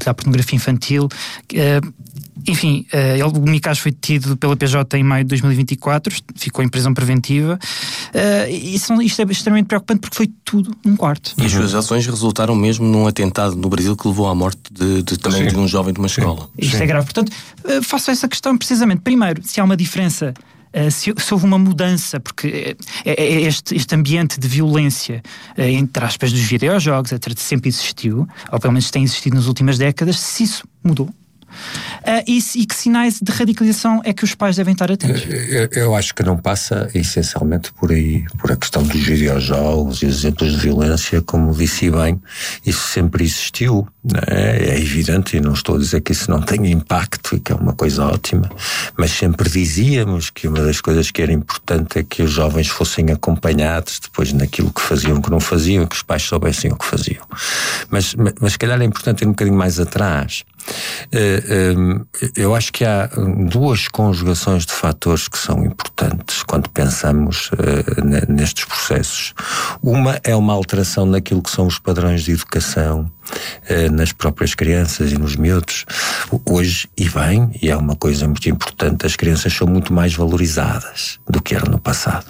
partilhar pornografia infantil. Enfim, o Micás foi detido pela PJ em maio de 2024, ficou em prisão preventiva. Isto é extremamente preocupante porque foi tudo num quarto. E as suas ações resultaram mesmo num atentado no Brasil que levou à morte também de um jovem de uma escola. Isto é grave. Portanto, faço essa questão precisamente. Primeiro, se há uma diferença, se houve uma mudança, porque este ambiente de violência, entre aspas, dos videojogos, etc., sempre existiu, ou pelo menos tem existido nas últimas décadas, se isso mudou. E que sinais de radicalização é que os pais devem estar atentos? Eu acho que não passa essencialmente por aí, por a questão dos videojogos e os exemplos de violência, como disse bem, isso sempre existiu, não é? É evidente, e não estou a dizer que isso não tenha impacto e que é uma coisa ótima, mas sempre dizíamos que uma das coisas que era importante é que os jovens fossem acompanhados depois naquilo que faziam, que não faziam, que os pais soubessem o que faziam. Mas se calhar é importante ir um bocadinho mais atrás. Eu acho que há duas conjugações de fatores que são importantes quando pensamos nestes processos. Uma é uma alteração naquilo que são os padrões de educação nas próprias crianças e nos miúdos. Hoje, e bem, e é uma coisa muito importante, as crianças são muito mais valorizadas do que eram no passado.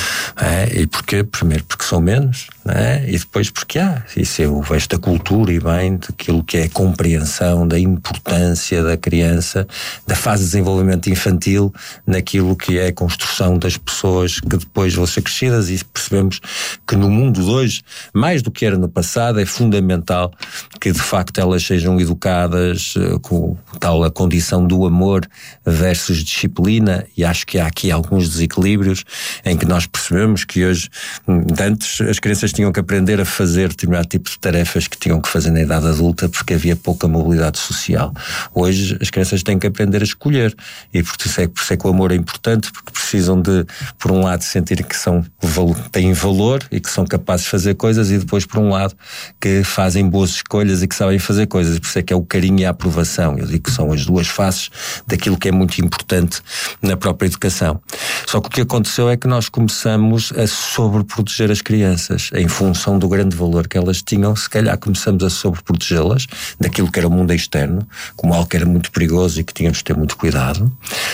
E porquê? Primeiro porque são menos, e depois porque isso eu vejo esta cultura e bem daquilo que é a compreensão da importância da criança, da fase de desenvolvimento infantil, naquilo que é a construção das pessoas que depois vão ser crescidas, e percebemos que no mundo de hoje, mais do que era no passado, é fundamental que de facto elas sejam educadas com tal a condição do amor versus disciplina, e acho que há aqui alguns desequilíbrios em que nós percebemos que hoje, antes as crianças tinham que aprender a fazer determinado tipo de tarefas que tinham que fazer na idade adulta porque havia pouca mobilidade social. Hoje as crianças têm que aprender a escolher, e por isso é que o amor é importante, porque precisam de, por um lado, sentir que têm valor e que são capazes de fazer coisas, e depois, por um lado, que fazem boas escolhas e que sabem fazer coisas. E por isso é que é o carinho e a aprovação. Eu digo que são as duas faces daquilo que é muito importante na própria educação. Só que o que aconteceu é que nós começamos a sobreproteger as crianças em função do grande valor que elas tinham. Se calhar começamos a sobreprotegê-las daquilo que era o mundo externo, como algo que era muito perigoso e que tínhamos de ter muito cuidado,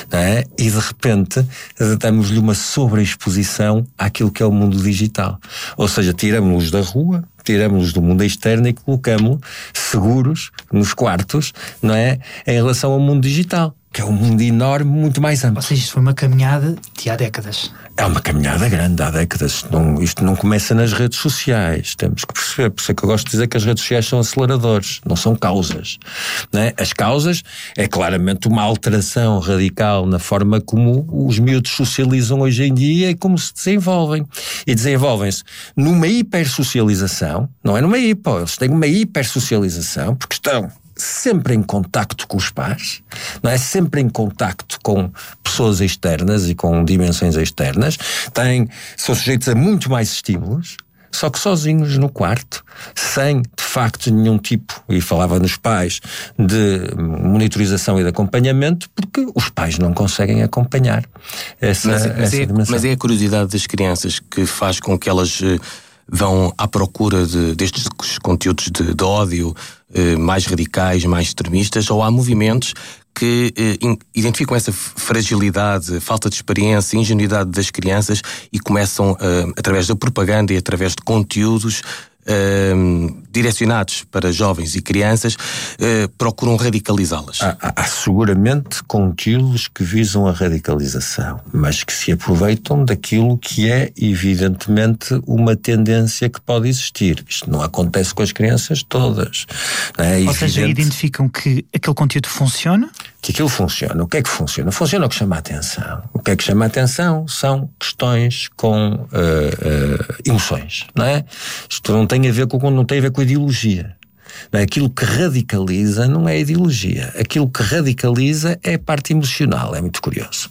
e de repente damos-lhe uma sobreexposição àquilo que é o mundo digital. Ou seja, tiramos-los da rua, tiramos-los do mundo externo e colocamos-los seguros nos quartos, em relação ao mundo digital, que é um mundo enorme, muito mais amplo. Ou seja, isto foi uma caminhada de há décadas. É uma caminhada grande, há décadas. Isto não começa nas redes sociais. Temos que perceber. Por isso é que eu gosto de dizer que as redes sociais são aceleradores, não são causas. As causas é claramente uma alteração radical na forma como os miúdos socializam hoje em dia e como se desenvolvem. E desenvolvem-se numa hipersocialização, não é numa eles têm uma hipersocialização, porque estão sempre em contacto com os pais, sempre em contacto com pessoas externas e com dimensões externas, são sujeitos a muito mais estímulos, só que sozinhos no quarto, sem de facto nenhum tipo, e falava nos pais, de monitorização e de acompanhamento, porque os pais não conseguem acompanhar essa dimensão. Mas é a curiosidade das crianças que faz com que elas vão à procura destes conteúdos de ódio mais radicais, mais extremistas, ou há movimentos que identificam essa fragilidade, falta de experiência, ingenuidade das crianças e começam, através da propaganda e através de conteúdos direcionados para jovens e crianças, procuram radicalizá-las. Há seguramente conteúdos que visam a radicalização, mas que se aproveitam daquilo que é evidentemente uma tendência que pode existir. Isto não acontece com as crianças todas. Ou seja, identificam que aquele conteúdo funciona? Que aquilo funciona. O que é que funciona? Funciona o que chama a atenção. O que é que chama a atenção são questões com emoções, Isto não tem a ver com a ideologia. Aquilo que radicaliza não é a ideologia. Aquilo que radicaliza é a parte emocional. É muito curioso.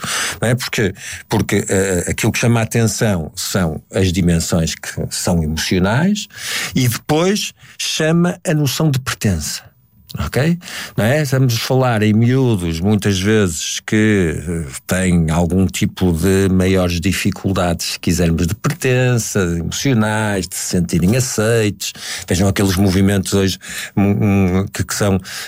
Porque aquilo que chama a atenção são as dimensões que são emocionais, e depois chama a noção de pertença. Ok? Estamos a falar em miúdos, muitas vezes, que têm algum tipo de maiores dificuldades, se quisermos, de pertença, emocionais, de se sentirem aceitos. Vejam aqueles movimentos hoje que são